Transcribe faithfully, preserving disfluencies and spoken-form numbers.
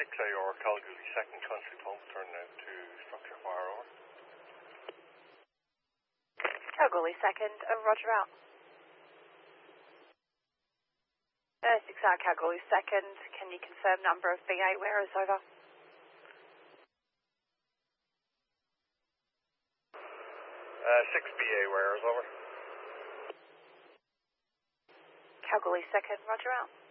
six A R Kalgoorlie second country club, turn now to structure fire over. Kalgoorlie second, uh, roger out. Uh, six A R Kalgoorlie second, can you confirm number of B A wearers over? Uh, six B A wearers over. Kalgoorlie second, roger out.